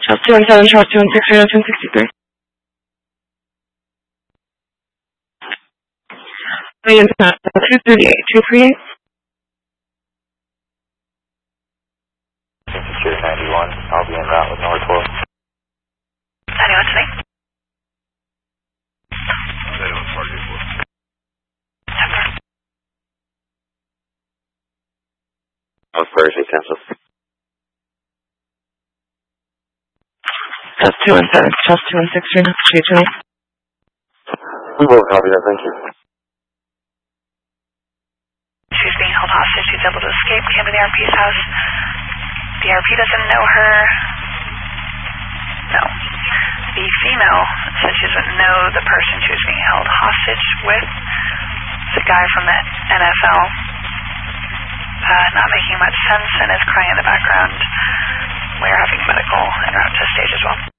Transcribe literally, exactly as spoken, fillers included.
Charles two one seven, Charles two one six, radio two sixty-three. Million two thirty-eight, two three eight. Secure ninety-one, I'll be en route with Northwell. ninety-one tonight. Of Thursday, cancel. Charles two one seven, Charles two one six, radio two twenty. We will copy that, thank you. She's being held hostage. She's able to escape, came to the R P's house. The R P doesn't know her. No. The female said she doesn't know the person she was being held hostage with. It's a guy from the N F L. Uh, not making much sense and is crying in the background. We're having medical en route to stage as well.